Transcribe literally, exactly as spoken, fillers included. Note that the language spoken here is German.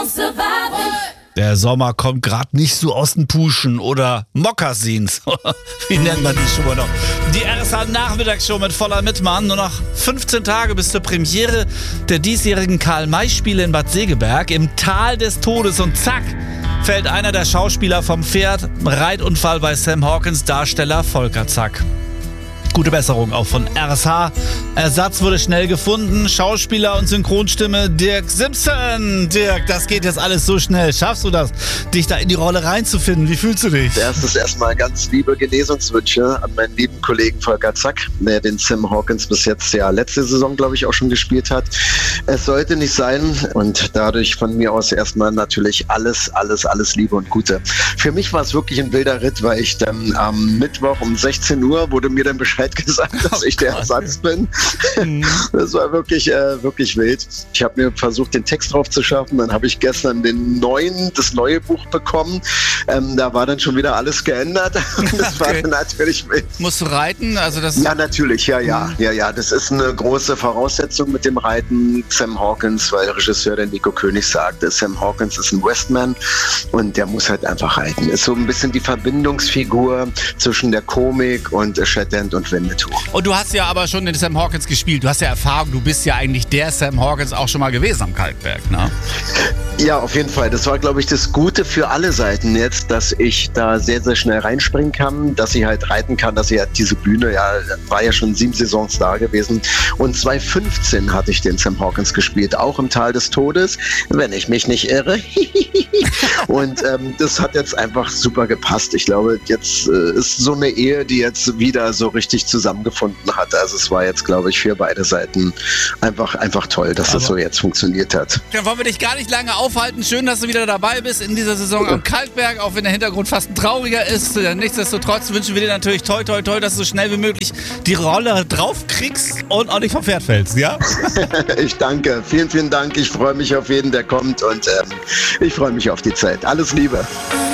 Der Sommer kommt gerade nicht so aus den Puschen oder Mokassins. Wie nennt man die Schuhe noch? Die R S H-Nachmittagsshow mit voller Mitmann. Nur noch fünfzehn Tage bis zur Premiere der diesjährigen Karl-May-Spiele in Bad Segeberg im Tal des Todes. Und zack, fällt einer der Schauspieler vom Pferd. Reitunfall bei Sam Hawkins, Darsteller Volker Zack. Gute Besserung auch von R S H. Ersatz wurde schnell gefunden. Schauspieler und Synchronstimme Dirk Simpson. Dirk, das geht jetzt alles so schnell. Schaffst du das, dich da in die Rolle reinzufinden? Wie fühlst du dich? Erstes erstmal ganz liebe Genesungswünsche an meinen lieben Kollegen Volker Zack, der den Sam Hawkins bis jetzt ja letzte Saison, glaube ich, auch schon gespielt hat. Es sollte nicht sein und dadurch von mir aus erstmal natürlich alles, alles, alles Liebe und Gute. Für mich war es wirklich ein wilder Ritt, weil ich dann am Mittwoch um sechzehn Uhr wurde mir dann Bescheid gesagt, dass ich der Ersatz bin. Das war wirklich, äh, wirklich wild. Ich habe mir versucht, den Text drauf zu schaffen. Dann habe ich gestern den neuen, das neue Buch bekommen. Ähm, da war dann schon wieder alles geändert. Das war Okay. dann natürlich wild. Musst du reiten? Also das Ja, natürlich, ja, ja, ja, ja. Das ist eine große Voraussetzung mit dem Reiten. Sam Hawkins, weil Regisseur der Nico König sagte, Sam Hawkins ist ein Westman und der muss halt einfach reiten. Ist so ein bisschen die Verbindungsfigur zwischen der Komik und Shetland und Winnetou. Und du hast ja aber schon den Sam Hawkins gespielt. Du hast ja Erfahrung. Du bist ja eigentlich der Sam Hawkins auch schon mal gewesen am Kalkberg, ne? Ja, auf jeden Fall. Das war, glaube ich, das Gute für alle Seiten jetzt, dass ich da sehr, sehr schnell reinspringen kann, dass ich halt reiten kann, dass ich halt diese Bühne, ja, war ja schon sieben Saisons da gewesen. Und zweitausendfünfzehn hatte ich den Sam Hawkins gespielt, auch im Tal des Todes, wenn ich mich nicht irre. Und ähm, das hat jetzt einfach super gepasst. Ich glaube, jetzt äh, ist so eine Ehe, die jetzt wieder so richtig zusammengefunden hat. Also es war jetzt, glaube ich, für beide Seiten einfach, einfach toll, dass das so jetzt funktioniert hat. Dann wollen wir dich gar nicht lange aufhalten. Schön, dass du wieder dabei bist in dieser Saison am Kalkberg, auch wenn der Hintergrund fast ein trauriger ist. Nichtsdestotrotz wünschen wir dir natürlich toi, toi, toi, dass du so schnell wie möglich die Rolle draufkriegst und auch nicht vom Pferd fällst, ja? Ich danke. Vielen, vielen Dank. Ich freue mich auf jeden, der kommt und ähm, ich freue mich auf die Zeit. Alles Liebe.